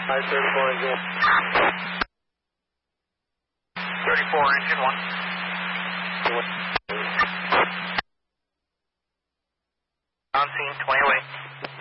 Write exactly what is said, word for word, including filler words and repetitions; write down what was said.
I thirty-four engine. thirty-four engine one. On scene, twenty away.